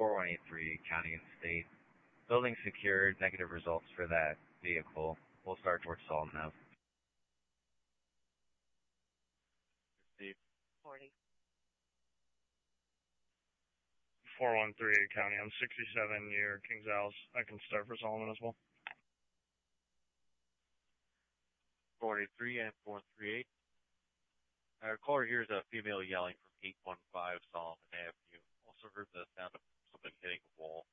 4183, county and state. Building secured, negative results for that vehicle. We'll start towards Salt now. Steve. 40. 4138 County. I'm 67 near Kings Isles. I can start for Solomon as well. 483 and 438. Our caller here is a female yelling from 815 Solomon Avenue. Also heard the sound of something hitting a wall.